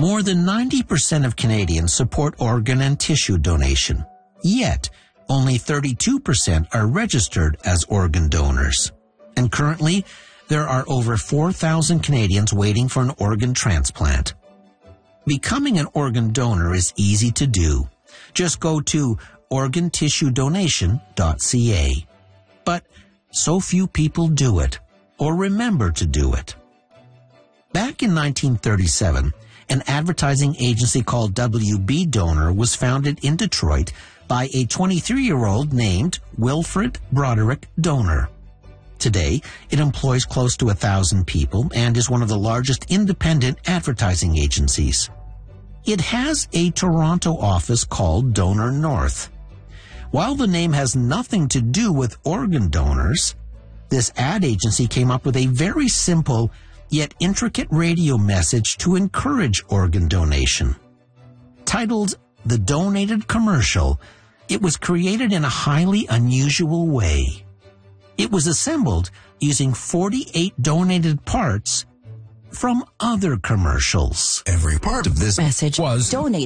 More than 90% of Canadians support organ and tissue donation. Yet, only 32% are registered as organ donors. And currently, there are over 4,000 Canadians waiting for an organ transplant. Becoming an organ donor is easy to do. Just go to organtissuedonation.ca. But so few people do it, or remember to do it. Back in 1937, an advertising agency called WB Donor was founded in Detroit by a 23-year-old named Wilfred Broderick Donor. Today, it employs close to 1,000 people and is one of the largest independent advertising agencies. It has a Toronto office called Donor North. While the name has nothing to do with organ donors, this ad agency came up with a very simple yet intricate radio message to encourage organ donation. Titled The Donated Commercial, it was created in a highly unusual way. It was assembled using 48 donated parts from other commercials. Every part of this message was donated.